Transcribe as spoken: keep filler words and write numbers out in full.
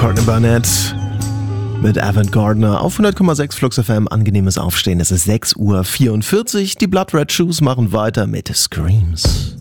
Courtney Barnett mit Avant Gardner auf hundert Komma sechs Flux F M. Angenehmes Aufstehen. Es ist sechs Uhr vierundvierzig. Die Blood Red Shoes machen weiter mit Screams.